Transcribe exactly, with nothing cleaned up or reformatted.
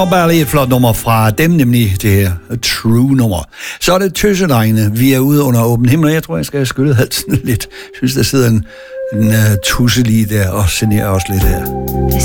Og bare lige et flot nummer fra dem, nemlig det her True-nummer. Så er det Tøsedrengene. Vi er ude under åben himmel, og jeg tror, jeg skal have skyllet halsen lidt. Jeg synes, der sidder en, en uh, tusse lige der og generer os lidt her.